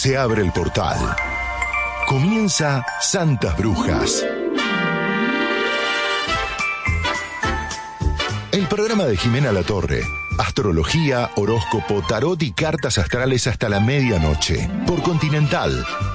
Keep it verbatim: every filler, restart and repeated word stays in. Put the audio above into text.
Se abre el portal. Comienza Santas Brujas. El programa de Jimena Latorre. Astrología, horóscopo, tarot y cartas astrales hasta la medianoche. Por Continental.